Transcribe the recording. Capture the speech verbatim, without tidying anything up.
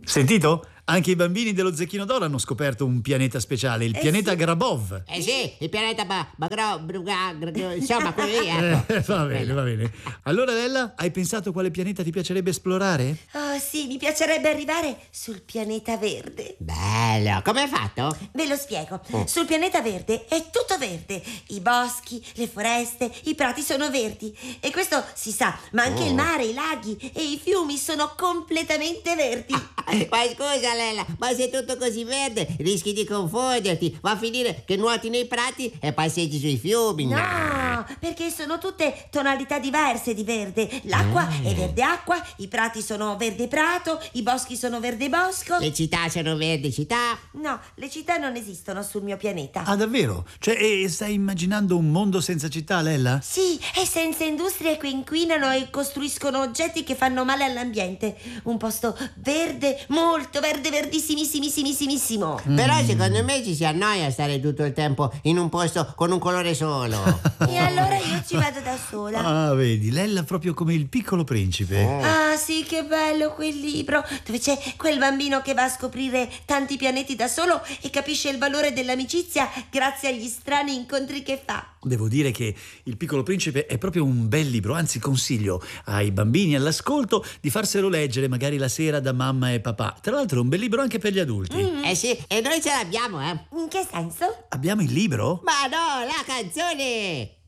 Sentito? Anche i bambini dello Zecchino d'Oro hanno scoperto un pianeta speciale, il Eh pianeta sì. Grabov. Eh sì, il pianeta ba, Bagro, Bruga, Gr- insomma, quello lì, ecco. Eh, va bene, va bene. Allora, Lella, hai pensato quale pianeta ti piacerebbe esplorare? Oh sì, mi piacerebbe arrivare sul pianeta verde. Bello, come hai fatto? Ve lo spiego. Oh. Sul pianeta verde è tutto verde. I boschi, le foreste, i prati sono verdi. E questo si sa, ma anche Oh. il mare, i laghi e i fiumi sono completamente verdi. Ma scusa Lella, ma se è tutto così verde rischi di confonderti. Va a finire che nuoti nei prati e passeggi sui fiumi. No, perché sono tutte tonalità diverse di verde. L'acqua Mm. è verde acqua, i prati sono verde prato, i boschi sono verde bosco. Le città sono verdi città. No, le città non esistono sul mio pianeta. Ah, davvero? Cioè, e stai immaginando un mondo senza città, Lella? Sì, e senza industrie che inquinano e costruiscono oggetti che fanno male all'ambiente. Un posto verde, molto verde, verdissimissimissimo. Però secondo me ci si annoia a stare tutto il tempo in un posto con un colore solo. E allora io ci vado da sola. Ah, vedi, Lella proprio come il Piccolo Principe. Ah sì, che bello quel libro, dove c'è quel bambino che va a scoprire tanti pianeti da solo e capisce il valore dell'amicizia grazie agli strani incontri che fa. Devo dire che Il Piccolo Principe è proprio un bel libro, anzi consiglio ai bambini all'ascolto di farselo leggere magari la sera da mamma e papà. Tra l'altro è un bel libro anche per gli adulti. Eh sì, e noi ce l'abbiamo, eh. In che senso? Abbiamo il libro? Ma no, la canzone!